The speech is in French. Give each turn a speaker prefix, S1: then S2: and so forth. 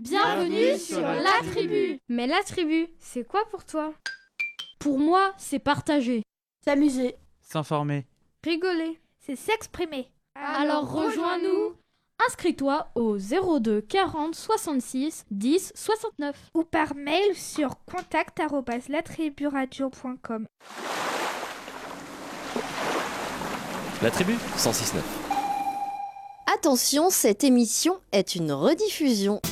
S1: Bienvenue sur La Tribu.
S2: Mais La Tribu, c'est quoi pour toi?
S1: Pour moi, c'est partager.
S3: S'amuser.
S4: S'informer.
S2: Rigoler.
S5: C'est s'exprimer.
S1: Alors rejoins-nous. Inscris-toi au 02 40 66 10 69
S5: ou par mail sur contact@latriburadio.com.
S6: La Tribu 106.9.
S7: Attention, cette émission est une rediffusion.